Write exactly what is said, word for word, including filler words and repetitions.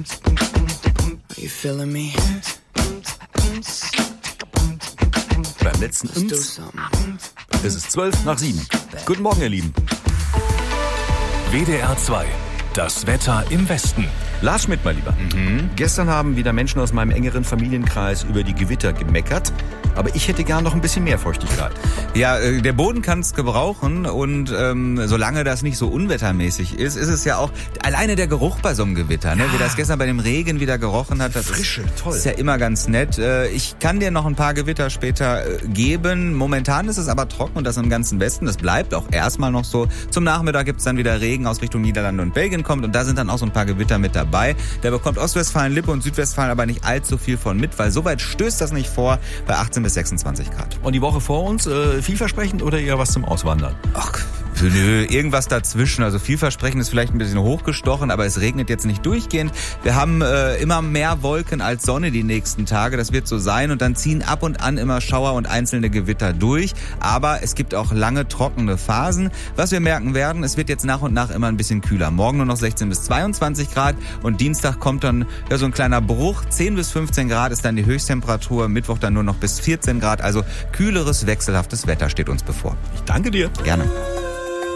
You feeling me? Beim letzten Ins ist es zwölf nach sieben. Guten Morgen, ihr Lieben. W D R zwei. Das Wetter im Westen. Lars Schmidt, mal lieber. Mhm. Gestern haben wieder Menschen aus meinem engeren Familienkreis über die Gewitter gemeckert. Aber ich hätte gern noch ein bisschen mehr Feuchtigkeit. Ja, der Boden kann es gebrauchen und ähm, solange das nicht so unwettermäßig ist, ist es ja auch alleine der Geruch bei so einem Gewitter, ne? Ja. Wie das gestern bei dem Regen wieder gerochen hat. Das Frische, ist, toll. ist ja immer ganz nett. Ich kann dir noch ein paar Gewitter später geben. Momentan ist es aber trocken und das im ganzen Westen. Das bleibt auch erstmal noch so. Zum Nachmittag gibt's dann wieder Regen aus Richtung Niederlande und Belgien kommt und da sind dann auch so ein paar Gewitter mit dabei. Da bekommt Ostwestfalen, Lippe und Südwestfalen aber nicht allzu viel von mit, weil so weit stößt das nicht vor bei achtzehn bis sechsundzwanzig Grad. Und die Woche vor uns, äh, vielversprechend oder eher was zum Auswandern? Ach, nö, irgendwas dazwischen. Also vielversprechend ist vielleicht ein bisschen hochgestochen, aber es regnet jetzt nicht durchgehend. Wir haben äh, immer mehr Wolken als Sonne die nächsten Tage. Das wird so sein und dann ziehen ab und an immer Schauer und einzelne Gewitter durch. Aber es gibt auch lange trockene Phasen. Was wir merken werden, es wird jetzt nach und nach immer ein bisschen kühler. Morgen nur noch sechzehn bis zweiundzwanzig Grad und Dienstag kommt dann ja so ein kleiner Bruch. zehn bis fünfzehn Grad ist dann die Höchsttemperatur. Mittwoch dann nur noch bis vierzehn Grad. Also kühleres, wechselhaftes Wetter steht uns bevor. Ich danke dir. Gerne.